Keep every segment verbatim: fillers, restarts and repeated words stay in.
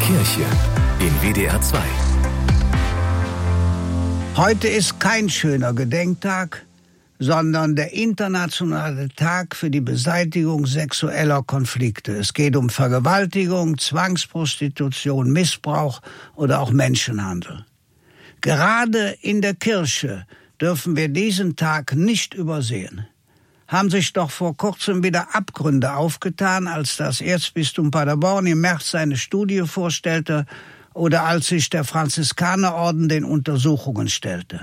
Kirche in W D R zwei. Heute ist kein schöner Gedenktag, sondern der internationale Tag für die Beseitigung sexueller Konflikte. Es geht um Vergewaltigung, Zwangsprostitution, Missbrauch oder auch Menschenhandel. Gerade in der Kirche dürfen wir diesen Tag nicht übersehen. Haben sich doch vor kurzem wieder Abgründe aufgetan, als das Erzbistum Paderborn im März seine Studie vorstellte oder als sich der Franziskanerorden den Untersuchungen stellte.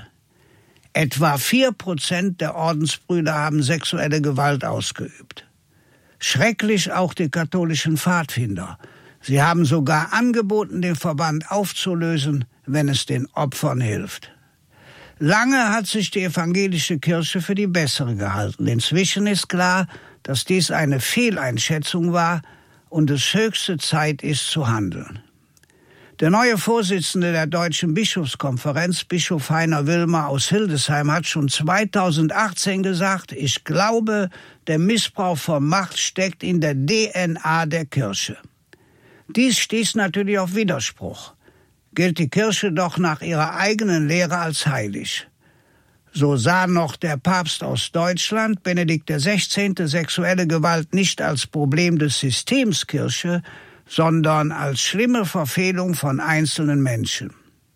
Etwa vier Prozent der Ordensbrüder haben sexuelle Gewalt ausgeübt. Schrecklich auch die katholischen Pfadfinder. Sie haben sogar angeboten, den Verband aufzulösen, wenn es den Opfern hilft. Lange hat sich die evangelische Kirche für die bessere gehalten. Inzwischen ist klar, dass dies eine Fehleinschätzung war und es höchste Zeit ist zu handeln. Der neue Vorsitzende der Deutschen Bischofskonferenz, Bischof Heiner Wilmer aus Hildesheim, hat schon zweitausendachtzehn gesagt, ich glaube, der Missbrauch von Macht steckt in der D N A der Kirche. Dies stieß natürlich auf Widerspruch. Gilt die Kirche doch nach ihrer eigenen Lehre als heilig. So sah noch der Papst aus Deutschland, Benedikt der Sechzehnte, sexuelle Gewalt nicht als Problem des Systems Kirche, sondern als schlimme Verfehlung von einzelnen Menschen.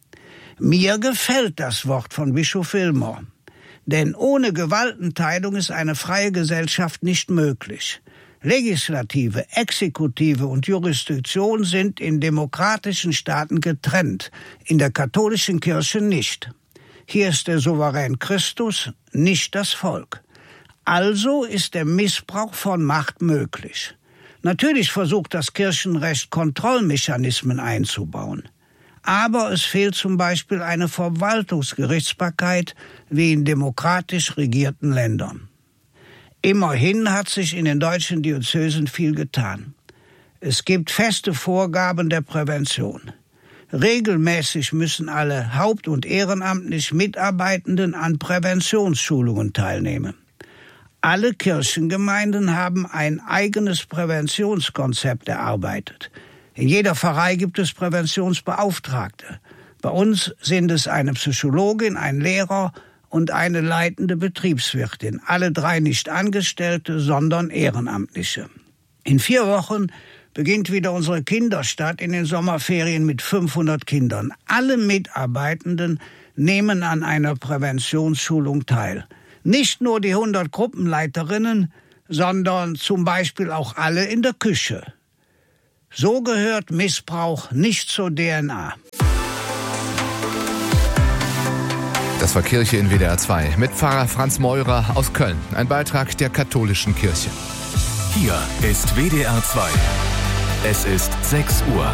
Mir gefällt das Wort von Bischof Wilmer, denn ohne Gewaltenteilung ist eine freie Gesellschaft nicht möglich. Legislative, Exekutive und Jurisdiktion sind in demokratischen Staaten getrennt, in der katholischen Kirche nicht. Hier ist der Souverän Christus, nicht das Volk. Also ist der Missbrauch von Macht möglich. Natürlich versucht das Kirchenrecht, Kontrollmechanismen einzubauen. Aber es fehlt zum Beispiel eine Verwaltungsgerichtsbarkeit wie in demokratisch regierten Ländern. Immerhin hat sich in den deutschen Diözesen viel getan. Es gibt feste Vorgaben der Prävention. Regelmäßig müssen alle haupt- und ehrenamtlich Mitarbeitenden an Präventionsschulungen teilnehmen. Alle Kirchengemeinden haben ein eigenes Präventionskonzept erarbeitet. In jeder Pfarrei gibt es Präventionsbeauftragte. Bei uns sind es eine Psychologin, ein Lehrer und eine leitende Betriebswirtin. Alle drei nicht Angestellte, sondern Ehrenamtliche. In vier Wochen beginnt wieder unsere Kinderstadt in den Sommerferien mit fünfhundert Kindern. Alle Mitarbeitenden nehmen an einer Präventionsschulung teil. Nicht nur die hundert Gruppenleiterinnen, sondern zum Beispiel auch alle in der Küche. So gehört Missbrauch nicht zur D N A. Das war Kirche in W D R zwei mit Pfarrer Franz Meurer aus Köln. Ein Beitrag der katholischen Kirche. Hier ist W D R zwei. Es ist sechs Uhr.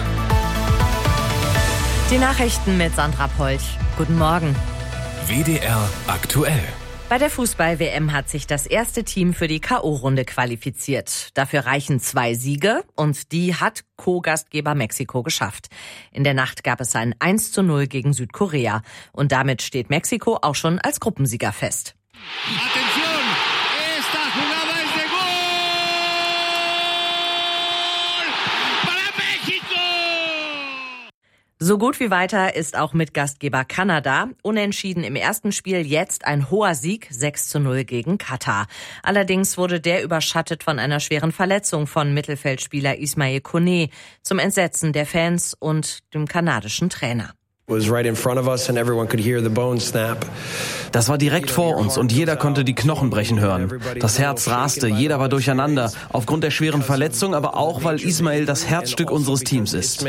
Die Nachrichten mit Sandra Polch. Guten Morgen. W D R aktuell. Bei der Fußball-W M hat sich das erste Team für die K O-Runde qualifiziert. Dafür reichen zwei Siege und die hat Co-Gastgeber Mexiko geschafft. In der Nacht gab es ein eins zu null gegen Südkorea. Und damit steht Mexiko auch schon als Gruppensieger fest. Atención, esta jugada es de gol para México! So gut wie weiter ist auch mit Gastgeber Kanada. Unentschieden im ersten Spiel, jetzt ein hoher Sieg, sechs zu null gegen Katar. Allerdings wurde der überschattet von einer schweren Verletzung von Mittelfeldspieler Ismail Koné, zum Entsetzen der Fans und dem kanadischen Trainer. Das war direkt vor uns und jeder konnte die Knochen brechen hören. Das Herz raste, jeder war durcheinander, aufgrund der schweren Verletzung, aber auch, weil Ismail das Herzstück unseres Teams ist.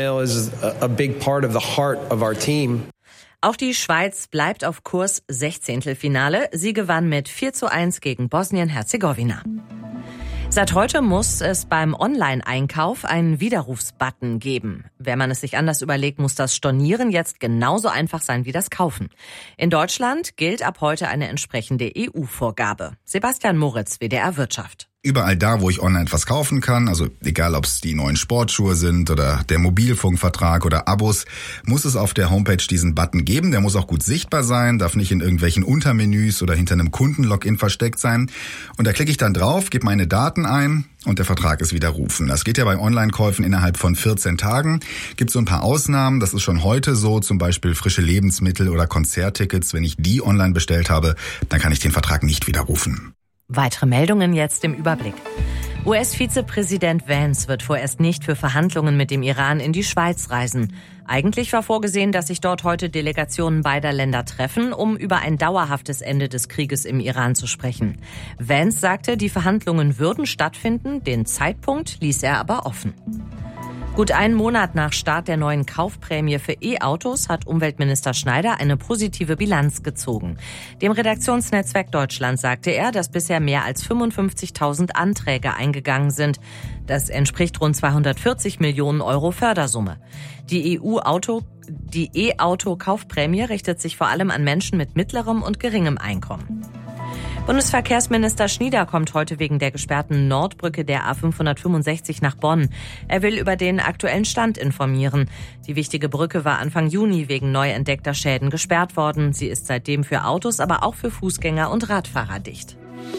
Auch die Schweiz bleibt auf Kurs Sechzehntelfinale. Sie gewann mit vier zu eins gegen Bosnien-Herzegowina. Seit heute muss es beim Online-Einkauf einen Widerrufsbutton geben. Wenn man es sich anders überlegt, muss das Stornieren jetzt genauso einfach sein wie das Kaufen. In Deutschland gilt ab heute eine entsprechende E U-Vorgabe. Sebastian Moritz, W D R Wirtschaft. Überall da, wo ich online etwas kaufen kann, also egal ob es die neuen Sportschuhe sind oder der Mobilfunkvertrag oder Abos, muss es auf der Homepage diesen Button geben. Der muss auch gut sichtbar sein, darf nicht in irgendwelchen Untermenüs oder hinter einem Kundenlogin versteckt sein. Und da klicke ich dann drauf, gebe meine Daten ein und der Vertrag ist widerrufen. Das geht ja bei Online-Käufen innerhalb von vierzehn Tagen. Gibt so ein paar Ausnahmen, das ist schon heute so, zum Beispiel frische Lebensmittel oder Konzerttickets. Wenn ich die online bestellt habe, dann kann ich den Vertrag nicht widerrufen. Weitere Meldungen jetzt im Überblick. U S-Vizepräsident Vance wird vorerst nicht für Verhandlungen mit dem Iran in die Schweiz reisen. Eigentlich war vorgesehen, dass sich dort heute Delegationen beider Länder treffen, um über ein dauerhaftes Ende des Krieges im Iran zu sprechen. Vance sagte, die Verhandlungen würden stattfinden, den Zeitpunkt ließ er aber offen. Gut einen Monat nach Start der neuen Kaufprämie für E-Autos hat Umweltminister Schneider eine positive Bilanz gezogen. Dem Redaktionsnetzwerk Deutschland sagte er, dass bisher mehr als fünfundfünfzigtausend Anträge eingegangen sind. Das entspricht rund zweihundertvierzig Millionen Euro Fördersumme. Die E U-Auto, die E-Auto-Kaufprämie richtet sich vor allem an Menschen mit mittlerem und geringem Einkommen. Bundesverkehrsminister Schnieder kommt heute wegen der gesperrten Nordbrücke der A fünfhundertfünfundsechzig nach Bonn. Er will über den aktuellen Stand informieren. Die wichtige Brücke war Anfang Juni wegen neu entdeckter Schäden gesperrt worden. Sie ist seitdem für Autos, aber auch für Fußgänger und Radfahrer dicht.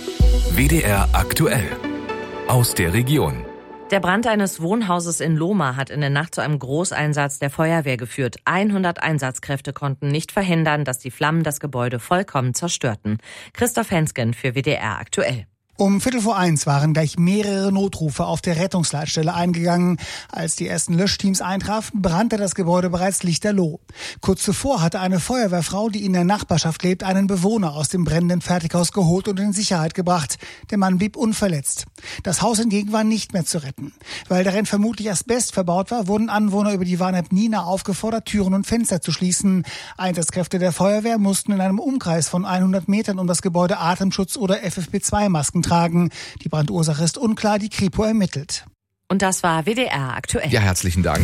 W D R aktuell. Aus der Region. Der Brand eines Wohnhauses in Lohmar hat in der Nacht zu einem Großeinsatz der Feuerwehr geführt. hundert Einsatzkräfte konnten nicht verhindern, dass die Flammen das Gebäude vollkommen zerstörten. Christoph Hensgen für W D R aktuell. Um Viertel vor eins waren gleich mehrere Notrufe auf der Rettungsleitstelle eingegangen. Als die ersten Löschteams eintrafen, brannte das Gebäude bereits lichterloh. Kurz zuvor hatte eine Feuerwehrfrau, die in der Nachbarschaft lebt, einen Bewohner aus dem brennenden Fertighaus geholt und in Sicherheit gebracht. Der Mann blieb unverletzt. Das Haus hingegen war nicht mehr zu retten. Weil darin vermutlich Asbest verbaut war, wurden Anwohner über die Warn-App Nina aufgefordert, Türen und Fenster zu schließen. Einsatzkräfte der Feuerwehr mussten in einem Umkreis von hundert Metern um das Gebäude Atemschutz- oder F F P zwei Masken tragen. Die Brandursache ist unklar, die Kripo ermittelt. Und das war W D R aktuell. Ja, herzlichen Dank.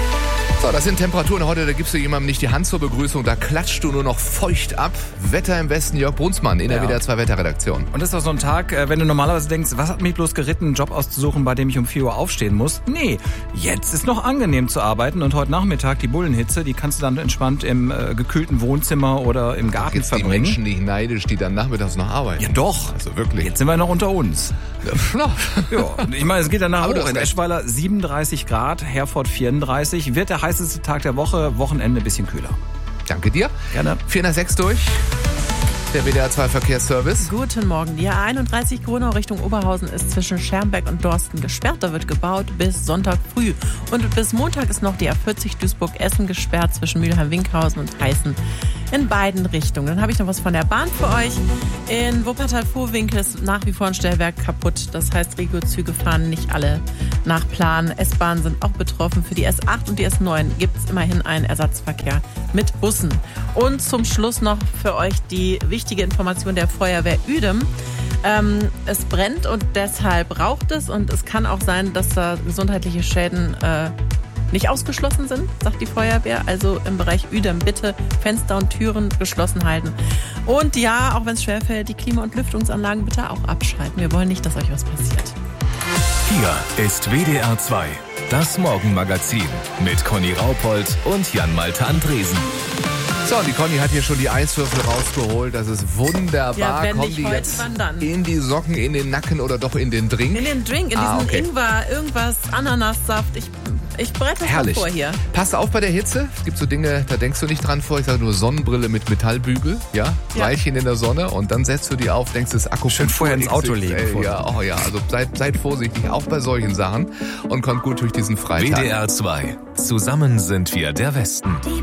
So, das sind Temperaturen heute, da gibst du jemandem nicht die Hand zur Begrüßung, da klatscht du nur noch feucht ab. Wetter im Westen, Jörg Brunsmann in der ja. W D R zwei Wetterredaktion. Und das ist doch so ein Tag, wenn du normalerweise denkst, was hat mich bloß geritten, einen Job auszusuchen, bei dem ich um vier Uhr aufstehen muss? Nee, jetzt ist noch angenehm zu arbeiten und heute Nachmittag die Bullenhitze, die kannst du dann entspannt im äh, gekühlten Wohnzimmer oder im Garten jetzt verbringen. Die Menschen nicht neidisch, die dann nachmittags noch arbeiten. Ja doch. Also wirklich. Jetzt sind wir noch unter uns. Ja, ja, ich meine, es geht danach hoch. In Eschweiler siebenunddreißig Grad, Herford vierunddreißig. Wird der heißeste Tag der Woche, Wochenende ein bisschen kühler. Danke dir. Gerne. vier nach sechs durch. Der W D R zwei Verkehrsservice. Guten Morgen. Die A einunddreißig Grunau Richtung Oberhausen ist zwischen Schermbeck und Dorsten gesperrt. Da wird gebaut bis Sonntag früh. Und bis Montag ist noch die A vierzig Duisburg-Essen gesperrt zwischen Mülheim-Winkhausen und Heißen in beiden Richtungen. Dann habe ich noch was von der Bahn für euch. In Wuppertal-Vohwinkel ist nach wie vor ein Stellwerk kaputt. Das heißt, Regiozüge fahren nicht alle nach Plan. S-Bahnen sind auch betroffen. Für die S acht und die S neun gibt es immerhin einen Ersatzverkehr mit Bussen. Und zum Schluss noch für euch die wichtige Information der Feuerwehr Uedem. Ähm, es brennt und deshalb raucht es. Und es kann auch sein, dass da gesundheitliche Schäden äh, nicht ausgeschlossen sind, sagt die Feuerwehr. Also im Bereich Uedem bitte Fenster und Türen geschlossen halten. Und ja, auch wenn es schwerfällt, die Klima- und Lüftungsanlagen bitte auch abschalten. Wir wollen nicht, dass euch was passiert. Hier ist W D R zwei, das Morgenmagazin mit Conny Raupold und Jan-Malte Andresen. So, die Conny hat hier schon die Eiswürfel rausgeholt. Das ist wunderbar. Ja, wenn Kommen nicht die heute, jetzt wann dann? in die Socken, in den Nacken oder doch in den Drink? In den Drink, in Ah, diesen okay. Ingwer, irgendwas, Ananassaft. Ich, ich bereite das Herrlich. mal vor hier. Pass auf bei der Hitze. Es gibt so Dinge, da denkst du nicht dran vor. Ich sage nur Sonnenbrille mit Metallbügel. Ja, Ja. Weilchen in der Sonne. Und dann setzt du die auf, denkst, das Akku Schön vorher ins Auto legen. Ja, oh ja, also seid, seid vorsichtig, auch bei solchen Sachen. Und kommt gut durch diesen Freitag. W D R zwei. Zusammen sind wir der Westen. Die